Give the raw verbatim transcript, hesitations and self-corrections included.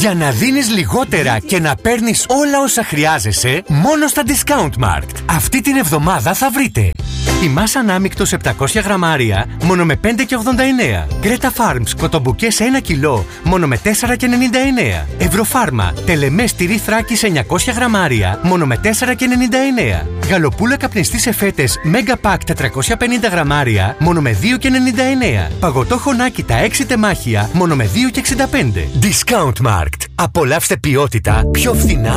Για να δίνεις λιγότερα και να παίρνεις όλα όσα χρειάζεσαι, μόνο στα Discount Markt. Αυτή την εβδομάδα θα βρείτε η μάσα ανάμεικτος επτακόσια γραμμάρια μόνο με πέντε και ογδόντα εννέα. Greta Farms κοτομπουκές ένα κιλό μόνο με τέσσερα και ενενήντα εννέα. Ευρωφάρμα τελεμές τυρί Θράκης εννιακόσια γραμμάρια μόνο με τέσσερα και ενενήντα εννέα. Γαλοπούλα καπνιστή σε φέτες Mega Pack τετρακόσια πενήντα γραμμάρια μόνο με δύο και ενενήντα εννέα. Παγωτό χωνάκι τα έξι τεμάχια μόνο με δύο και εξήντα πέντε. Discount Markt. Απολαύστε ποιότητα πιο φθηνά.